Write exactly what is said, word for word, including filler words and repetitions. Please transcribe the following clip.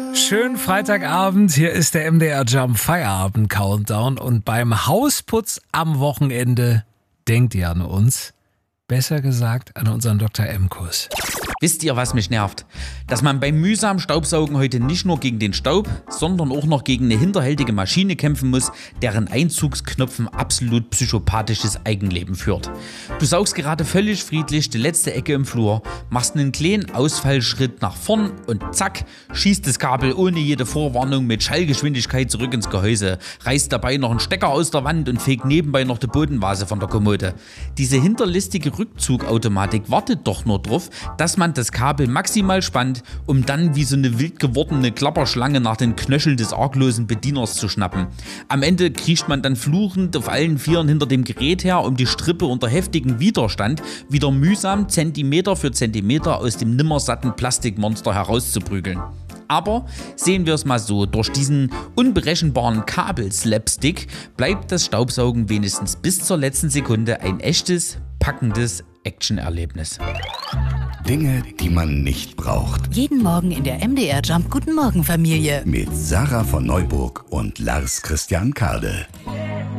Schönen Freitagabend, hier ist der M D R Jump Feierabend Countdown und beim Hausputz am Wochenende denkt ihr an uns, besser gesagt an unseren Doktor M-Kurs. Wisst ihr, was mich nervt? Dass man beim mühsamen Staubsaugen heute nicht nur gegen den Staub, sondern auch noch gegen eine hinterhältige Maschine kämpfen muss, deren Einzugsknopf ein absolut psychopathisches Eigenleben führt. Du saugst gerade völlig friedlich die letzte Ecke im Flur, machst einen kleinen Ausfallschritt nach vorn und zack, schießt das Kabel ohne jede Vorwarnung mit Schallgeschwindigkeit zurück ins Gehäuse, reißt dabei noch einen Stecker aus der Wand und fegt nebenbei noch die Bodenvase von der Kommode. Diese hinterlistige Rückzugautomatik wartet doch nur drauf, dass man das Kabel maximal spannt, um dann wie so eine wild gewordene Klapperschlange nach den Knöcheln des arglosen Bedieners zu schnappen. Am Ende kriecht man dann fluchend auf allen Vieren hinter dem Gerät her, um die Strippe unter heftigem Widerstand wieder mühsam Zentimeter für Zentimeter aus dem nimmersatten Plastikmonster herauszuprügeln. Aber sehen wir es mal so, durch diesen unberechenbaren Kabelslapstick bleibt das Staubsaugen wenigstens bis zur letzten Sekunde ein echtes, packendes Action-Erlebnis. Dinge, die man nicht braucht. Jeden Morgen in der M D R Jump Guten Morgen Familie. Mit Sarah von Neuburg und Lars Christian Kade.